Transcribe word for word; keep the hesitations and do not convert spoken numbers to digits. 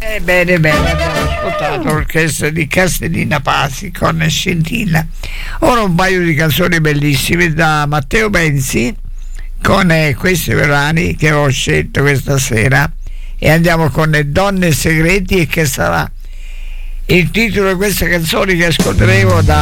Eh, bene, bene, abbiamo ascoltato l'orchestra di Castellina Pasi con Scintilla. Ora un paio di canzoni bellissime da Matteo Benzi con eh, questi brani che ho scelto questa sera, e andiamo con le Donne Segreti, e che sarà il titolo di queste canzoni che ascolteremo da